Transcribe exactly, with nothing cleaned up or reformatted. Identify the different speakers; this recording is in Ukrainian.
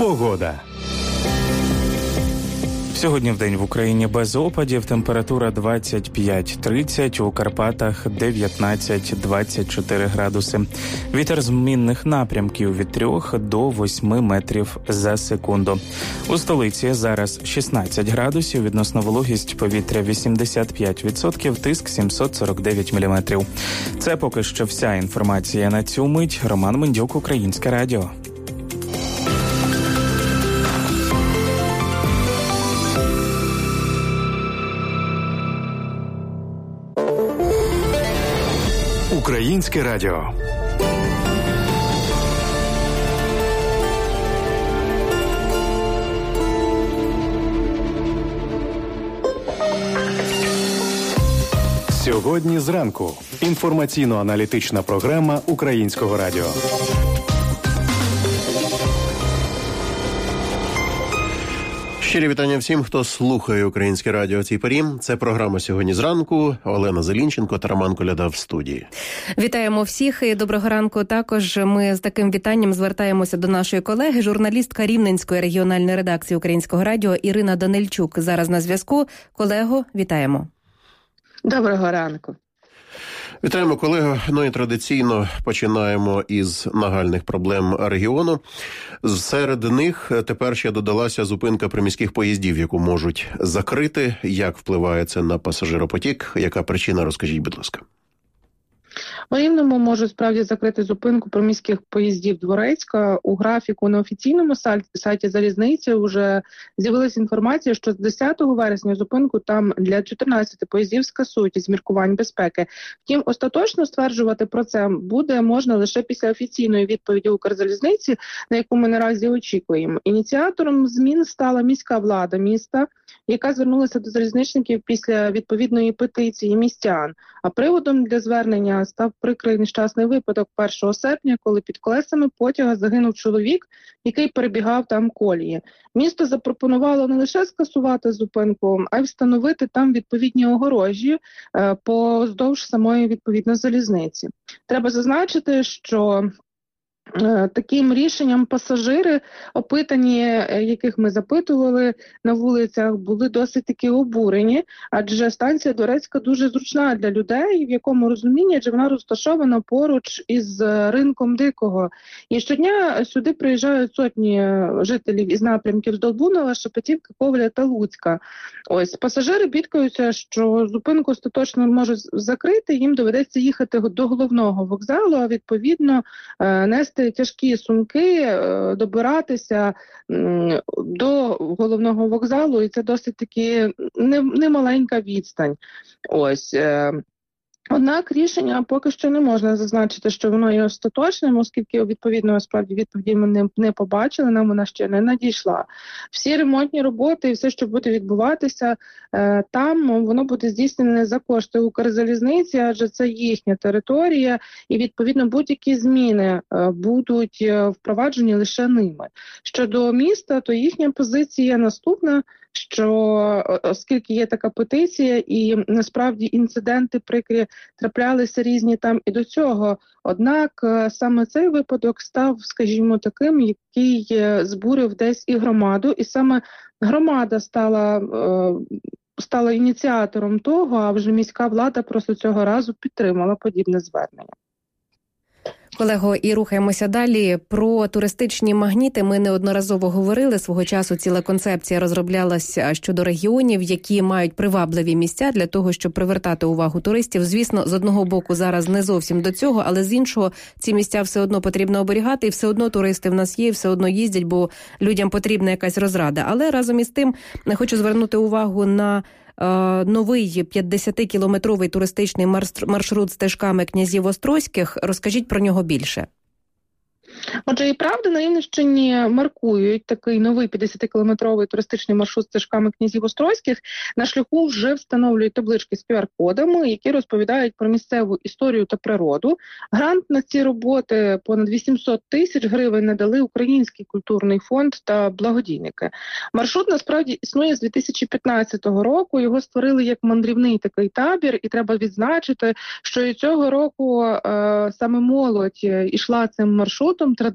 Speaker 1: Погода. Сьогодні вдень в Україні без опадів, температура двадцять п'ять тридцять, у Карпатах дев'ятнадцять двадцять чотири градуси. Вітер змінних напрямків від трьох до восьми метрів за секунду. У столиці зараз шістнадцять градусів, відносна вологість повітря вісімдесят п'ять відсотків, тиск сімсот сорок дев'ять міліметрів. Це поки що вся інформація на цю мить. Роман Мендюк, Українське радіо. Українське радіо. Сьогодні зранку. Інформаційно-аналітична програма Українського радіо.
Speaker 2: Щирі вітання всім, хто слухає Українське радіо о цій порі. Це програма «Сьогодні зранку». Олена Зелінченко та Роман Коляда в студії.
Speaker 3: Вітаємо всіх і доброго ранку. Також ми з таким вітанням звертаємося до нашої колеги, журналістка Рівненської регіональної редакції Українського радіо Ірина Данильчук. Зараз на зв'язку. Колего, вітаємо.
Speaker 4: Доброго ранку.
Speaker 2: Вітаємо, колего. Ну і традиційно починаємо із нагальних проблем регіону. Серед них тепер ще додалася зупинка приміських поїздів, яку можуть закрити. Як впливає це на пасажиропотік? Яка причина? Розкажіть, будь ласка.
Speaker 4: У Рівному можуть справді закрити зупинку приміських поїздів Дворецька. У графіку на офіційному сайті залізниці вже з'явилася інформація, що з десятого вересня зупинку там для чотирнадцяти поїздів скасують із міркувань безпеки. Втім, остаточно стверджувати про це буде можна лише після офіційної відповіді Укрзалізниці, на яку ми наразі очікуємо. Ініціатором змін стала міська влада міста, яка звернулася до залізничників після відповідної петиції містян. А приводом для звернення став прикрий нещасний випадок першого серпня, коли під колесами потяга загинув чоловік, який перебігав там колії. Місто запропонувало не лише скасувати зупинку, а й встановити там відповідні огорожі е, поздовж самої відповідно залізниці. Треба зазначити, що таким рішенням пасажири, опитані, яких ми запитували на вулицях, були досить таки обурені, адже станція Дворецька дуже зручна для людей, в якому розумінні, адже вона розташована поруч із ринком Дикого. І щодня сюди приїжджають сотні жителів із напрямків з Долбунова, Шепетівки, Ковеля та Луцька. Ось, пасажири бідкаються, що зупинку остаточно можуть закрити, їм доведеться їхати до головного вокзалу, а відповідно нести тяжкі сумки, добиратися до головного вокзалу, і це досить таки немаленька відстань. Ось. Однак рішення поки що не можна зазначити, що воно є остаточним, оскільки відповідно справді відповіді ми не, не побачили, нам вона ще не надійшла. Всі ремонтні роботи і все, що буде відбуватися е, там, воно буде здійснене за кошти Укрзалізниці, адже це їхня територія, і відповідно будь-які зміни е, будуть е, впроваджені лише ними. Щодо міста, то їхня позиція наступна, що оскільки є така петиція і насправді інциденти прикрі траплялися різні там і до цього, однак саме цей випадок став, скажімо, таким, який збурив десь і громаду, і саме громада стала, стала ініціатором того, а вже міська влада просто цього разу підтримала подібне звернення.
Speaker 3: Колего, і рухаємося далі. Про туристичні магніти ми неодноразово говорили. Свого часу ціла концепція розроблялася щодо регіонів, які мають привабливі місця для того, щоб привертати увагу туристів. Звісно, з одного боку зараз не зовсім до цього, але з іншого ці місця все одно потрібно оберігати, і все одно туристи в нас є, все одно їздять, бо людям потрібна якась розрада. Але разом із тим хочу звернути увагу на новий п'ятдесятикілометровий туристичний маршрут стежками князів Острозьких. Розкажіть про нього більше.
Speaker 4: Отже, і правда, на Рівненщині маркують такий новий п'ятдесятикілометровий туристичний маршрут стежками князів Острозьких. На шляху вже встановлюють таблички з кю ар-кодами, які розповідають про місцеву історію та природу. Грант на ці роботи понад вісімсот тисяч гривень надали Український культурний фонд та благодійники. Маршрут насправді існує з дві тисячі п'ятнадцятого року. Його створили як мандрівний такий табір, і треба відзначити, що і цього року е, саме молодь ішла цим маршрутом.